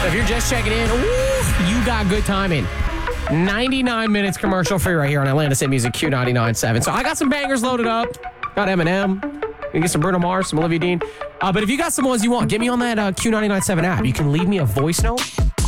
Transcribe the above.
if you're just checking in, you got good timing. 99 minutes commercial free right here on Atlanta City Music Q99.7. So I got some bangers loaded up. Got Eminem. We can get some Bruno Mars, some Olivia Dean. But if you got some ones you want, get me on that Q99.7 app. You can leave me a voice note.